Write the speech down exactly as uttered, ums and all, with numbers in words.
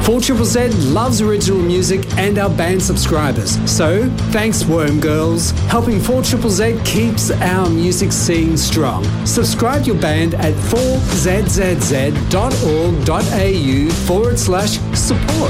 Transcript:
four Z Z Z loves original music and our band subscribers. So, thanks Worm Girls. Helping four Z Z Z keeps our music scene strong. Subscribe your band at four z z z dot org dot a u forward slash support.